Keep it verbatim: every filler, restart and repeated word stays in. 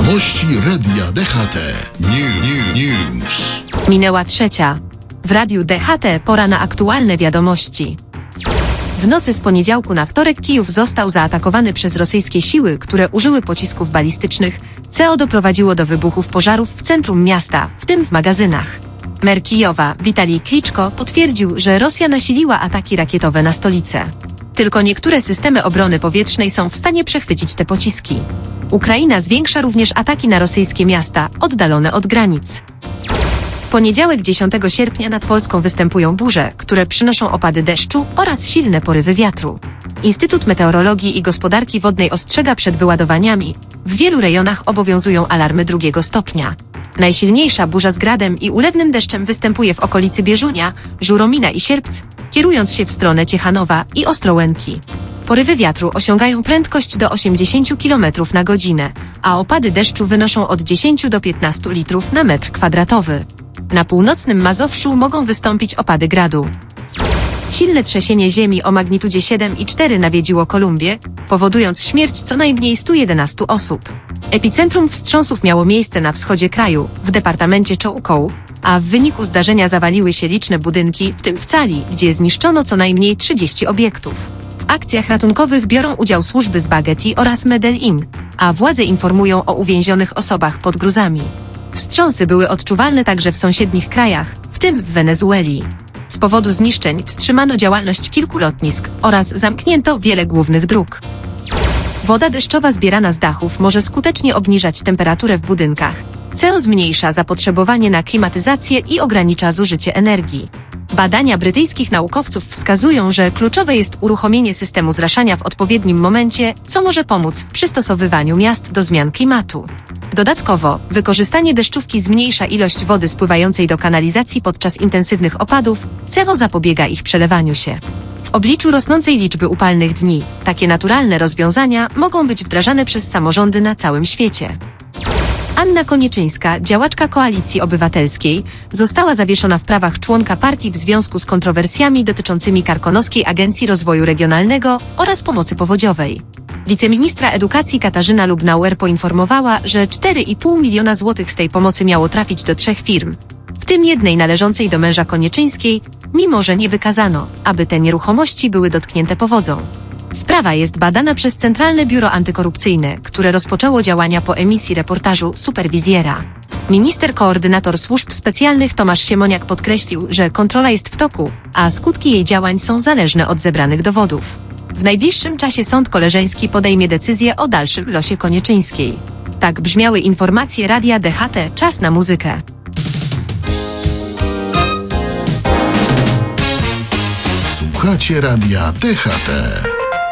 Wiadomości Radia D H T. New, new, news. Minęła trzecia. W Radiu D H T pora na aktualne wiadomości. W nocy z poniedziałku na wtorek Kijów został zaatakowany przez rosyjskie siły, które użyły pocisków balistycznych, co doprowadziło do wybuchów pożarów w centrum miasta, w tym w magazynach. Mer Kijowa, Witalij Kliczko, potwierdził, że Rosja nasiliła ataki rakietowe na stolicę. Tylko niektóre systemy obrony powietrznej są w stanie przechwycić te pociski. Ukraina zwiększa również ataki na rosyjskie miasta, oddalone od granic. W poniedziałek dziesiątego sierpnia nad Polską występują burze, które przynoszą opady deszczu oraz silne porywy wiatru. Instytut Meteorologii i Gospodarki Wodnej ostrzega przed wyładowaniami. W wielu rejonach obowiązują alarmy drugiego stopnia. Najsilniejsza burza z gradem i ulewnym deszczem występuje w okolicy Bieżunia, Żuromina i Sierpc, kierując się w stronę Ciechanowa i Ostrołęki. Porywy wiatru osiągają prędkość do osiemdziesięciu kilometrów na godzinę, a opady deszczu wynoszą od dziesięciu do piętnastu litrów na metr kwadratowy. Na północnym Mazowszu mogą wystąpić opady gradu. Silne trzęsienie ziemi o magnitudzie siedem i cztery nawiedziło Kolumbię, powodując śmierć co najmniej stu jedenastu osób. Epicentrum wstrząsów miało miejsce na wschodzie kraju, w departamencie Chocó, a w wyniku zdarzenia zawaliły się liczne budynki, w tym w Cali, gdzie zniszczono co najmniej trzydzieści obiektów. W akcjach ratunkowych biorą udział służby z Baguetti oraz Medellin, a władze informują o uwięzionych osobach pod gruzami. Wstrząsy były odczuwalne także w sąsiednich krajach, w tym w Wenezueli. Z powodu zniszczeń wstrzymano działalność kilku lotnisk oraz zamknięto wiele głównych dróg. Woda deszczowa zbierana z dachów może skutecznie obniżać temperaturę w budynkach, co zmniejsza zapotrzebowanie na klimatyzację i ogranicza zużycie energii. Badania brytyjskich naukowców wskazują, że kluczowe jest uruchomienie systemu zraszania w odpowiednim momencie, co może pomóc w przystosowywaniu miast do zmian klimatu. Dodatkowo, wykorzystanie deszczówki zmniejsza ilość wody spływającej do kanalizacji podczas intensywnych opadów, co zapobiega ich przelewaniu się. W obliczu rosnącej liczby upalnych dni, takie naturalne rozwiązania mogą być wdrażane przez samorządy na całym świecie. Anna Konieczyńska, działaczka Koalicji Obywatelskiej, została zawieszona w prawach członka partii w związku z kontrowersjami dotyczącymi Karkonoskiej Agencji Rozwoju Regionalnego oraz pomocy powodziowej. Wiceministra edukacji Katarzyna Lubnauer poinformowała, że cztery i pół miliona złotych z tej pomocy miało trafić do trzech firm, w tym jednej należącej do męża Konieczyńskiej, mimo że nie wykazano, aby te nieruchomości były dotknięte powodzią. Sprawa jest badana przez Centralne Biuro Antykorupcyjne, które rozpoczęło działania po emisji reportażu Superwizjera. Minister koordynator służb specjalnych Tomasz Siemoniak podkreślił, że kontrola jest w toku, a skutki jej działań są zależne od zebranych dowodów. W najbliższym czasie sąd koleżeński podejmie decyzję o dalszym losie Konieczyńskiej. Tak brzmiały informacje Radia D H T. Czas na muzykę. Słuchacie Radia D H T.